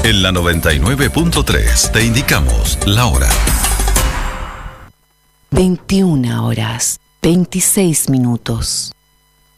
En la 99.3 te indicamos la hora. 21 horas, 26 minutos.